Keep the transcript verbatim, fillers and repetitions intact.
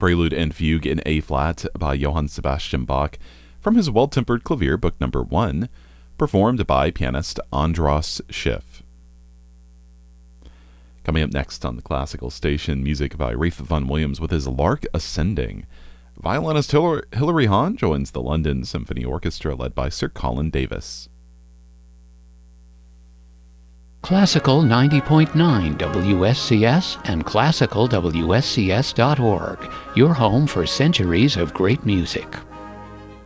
Prelude and Fugue in A-flat by Johann Sebastian Bach from his Well-Tempered Clavier, Book Number one, performed by pianist Andras Schiff. Coming up next on the classical station, music by Ralph Vaughan Williams with his Lark Ascending. Violinist Hilary, Hilary Hahn joins the London Symphony Orchestra led by Sir Colin Davis. Classical ninety point nine W S C S and classical W S C S dot org, your home for centuries of great music.